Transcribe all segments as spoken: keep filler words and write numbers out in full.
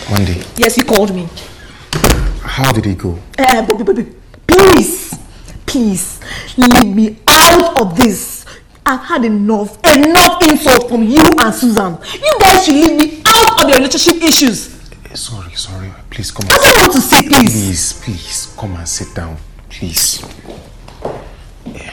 Monday. Yes, he called me. How did he go? Uh, baby, baby, please, please, leave me out of this. I've had enough, enough insult from you and Susan. You guys should leave me out of your relationship issues. Sorry, sorry. Please come. I don't want to sit, please. Please, please, come and sit down, please. Yeah.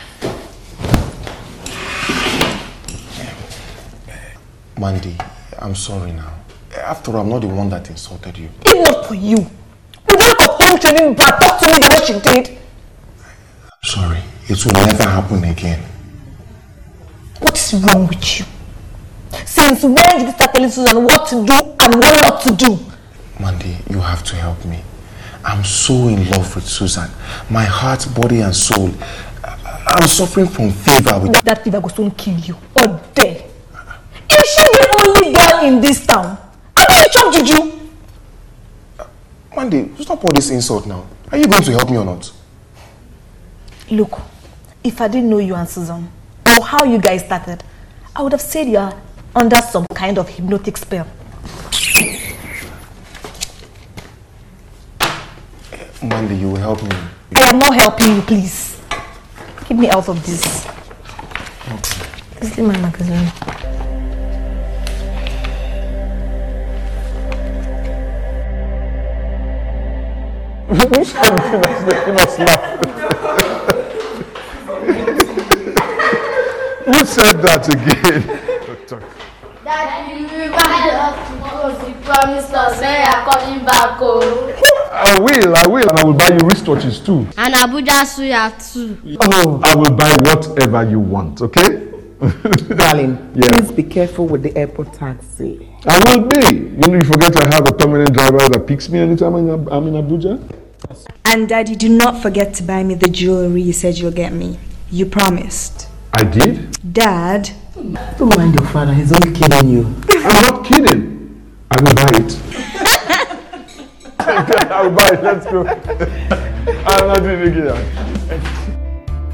Mandy, I'm sorry now. After all, I'm not the one that insulted you. If not for you, would that have him turning back talk to me the way she did? I'm sorry. It will never happen again. What is wrong with you? Since when did you start telling Susan what to do and what not to do? Mandy, you have to help me. I'm so in love with Susan. My heart, body and soul. I'm suffering from fever. With that fever will soon kill you. Or dead. Is she the only girl in this town? How do you chop juju? Uh, Mandy, stop all this insult now. Are you going to help me or not? Look, if I didn't know you and Susan, or how you guys started, I would have said you are under some kind of hypnotic spell. Mandy, you will help me. I am not helping you, please. Keep me out of this. Okay. This is my magazine. Which something that's making us laugh? Who said that again? Daddy, you remind us to close. You promised us when you are coming back home. I will, I will, and I will buy you wristwatches too. And Abuja suya too. Oh, I will buy whatever you want, okay? Darling, yeah. Please be careful with the airport taxi. I will be. You know, you forget I have a permanent driver that picks me anytime I'm in Abuja. And Daddy, do not forget to buy me the jewelry you said you'll get me. You promised. I did? Dad. Don't mind your father, he's only kidding you. I'm not kidding. I will buy it. I will buy it, let's go. I'm not doing it again.